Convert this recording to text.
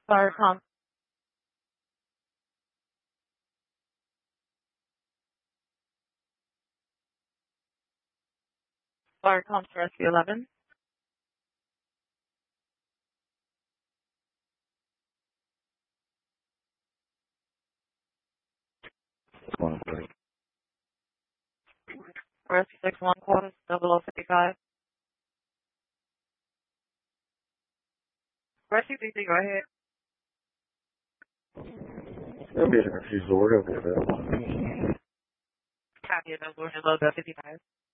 Fire comms rescue 11. 130. Rescue 61 quarters, 0055. Rescue DC, go ahead. It'll be an emergency resort over there. Copy, no, we're in low 55.